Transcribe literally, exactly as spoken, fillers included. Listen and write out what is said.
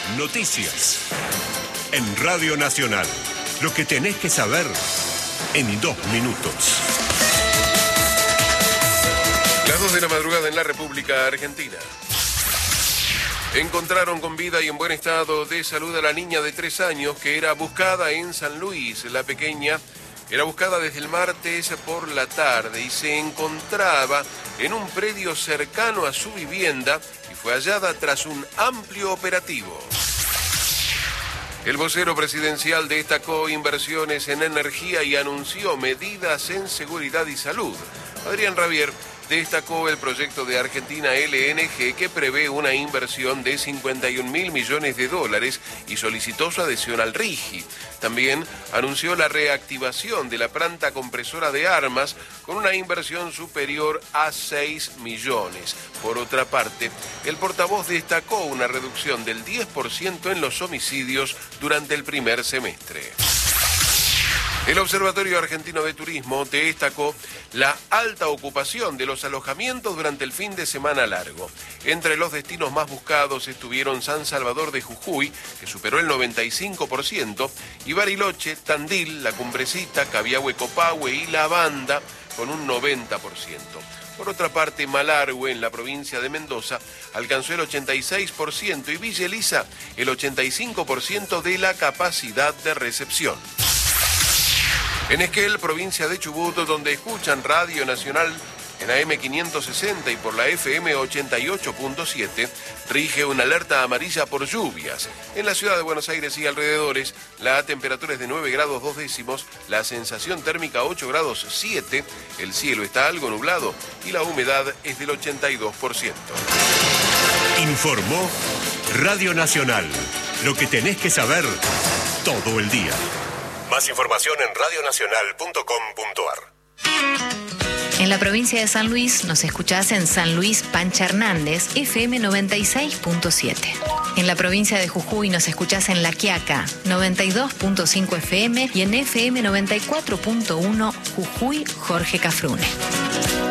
Noticias. En Radio Nacional. Lo que tenés que saber en dos minutos. Las dos de la madrugada en la República Argentina. Encontraron con vida y en buen estado de salud a la niña de tres años que era buscada en San Luis. La pequeña era buscada desde el martes por la tarde y se encontraba en un predio cercano a su vivienda y fue hallada tras un amplio operativo. El vocero presidencial destacó inversiones en energía y anunció medidas en seguridad y salud. Adrián Rabier destacó el proyecto de Argentina L N G que prevé una inversión de cincuenta y un mil millones de dólares y solicitó su adhesión al RIGI. También anunció la reactivación de la planta compresora de armas con una inversión superior a seis millones. Por otra parte, el portavoz destacó una reducción del diez por ciento en los homicidios durante el primer semestre. El Observatorio Argentino de Turismo destacó la alta ocupación de los alojamientos durante el fin de semana largo. Entre los destinos más buscados estuvieron San Salvador de Jujuy, que superó el noventa y cinco por ciento, y Bariloche, Tandil, La Cumbrecita, Cabiahue, Copahue y La Banda, con un noventa por ciento. Por otra parte, Malargüe, en la provincia de Mendoza, alcanzó el ochenta y seis por ciento y Villa Elisa el ochenta y cinco por ciento de la capacidad de recepción. En Esquel, provincia de Chubut, donde escuchan Radio Nacional en A M quinientos sesenta y por la F M ochenta y ocho punto siete, rige una alerta amarilla por lluvias. En la ciudad de Buenos Aires y alrededores, la temperatura es de nueve grados dos décimos, la sensación térmica ocho grados siete, el cielo está algo nublado y la humedad es del ochenta y dos por ciento. Informó Radio Nacional. Lo que tenés que saber todo el día. Más información en radio nacional punto com punto a r. En la provincia de San Luis nos escuchás en San Luis Pancha Hernández, F M noventa y seis punto siete. En la provincia de Jujuy nos escuchás en La Quiaca, noventa y dos punto cinco F M y en F M noventa y cuatro punto uno Jujuy Jorge Cafrune.